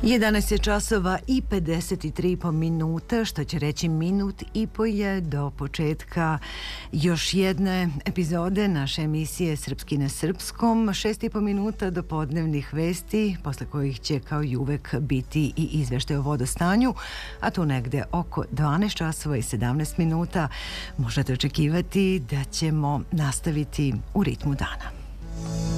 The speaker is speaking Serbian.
11 je časova i 53,5 minuta, što će reći minut i po je do početka još jedne epizode naše emisije Srpski na srpskom. 6,5 minuta do podnevnih vesti, posle kojih će kao i uvek biti i izveštaj o vodostanju, a tu negde oko 12 časova i 17 minuta možete očekivati da ćemo nastaviti u ritmu dana.